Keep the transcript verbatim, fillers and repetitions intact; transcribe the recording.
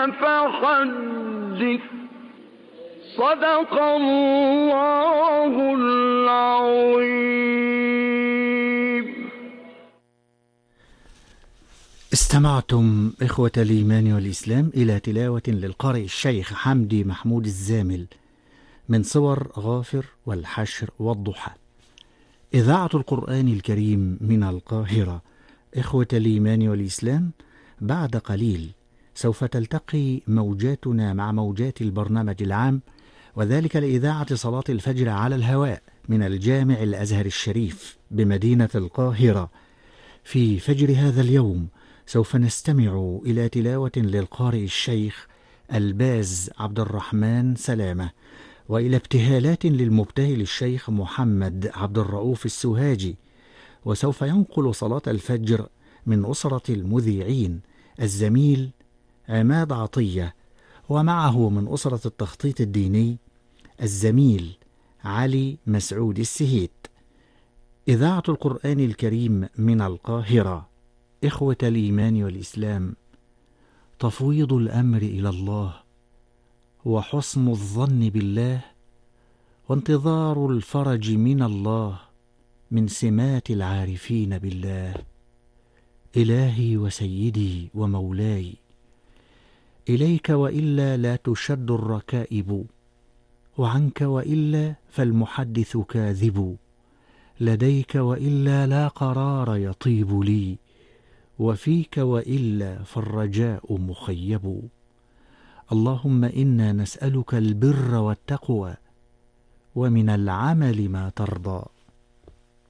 فحدث صدق الله العظيم. استمعتم إخوة الإيمان والإسلام إلى تلاوة للقارئ الشيخ حمدي محمود الزامل من صور غافر والحشر والضحى. إذاعة القرآن الكريم من القاهرة. إخوة الإيمان والإسلام، بعد قليل سوف تلتقي موجاتنا مع موجات البرنامج العام، وذلك لإذاعة صلاة الفجر على الهواء من الجامع الأزهر الشريف بمدينة القاهرة. في فجر هذا اليوم سوف نستمع إلى تلاوة للقارئ الشيخ الباز عبد الرحمن سلامة، وإلى ابتهالات للمبتهل الشيخ محمد عبد الرؤوف السوهاجي. وسوف ينقل صلاة الفجر من أسرة المذيعين الزميل عماد عطية، ومعه من أسرة التخطيط الديني الزميل علي مسعود السهيت. إذاعة القرآن الكريم من القاهرة. إخوة الإيمان والإسلام، تفويض الأمر إلى الله وحسن الظن بالله وانتظار الفرج من الله من سمات العارفين بالله. إلهي وسيدي ومولاي، إليك وإلا لا تشد الركائب، وعنك وإلا فالمحدث كاذب، لديك وإلا لا قرار يطيب لي، وفيك وإلا فالرجاء مخيب. اللهم إنا نسألك البر والتقوى ومن العمل ما ترضى،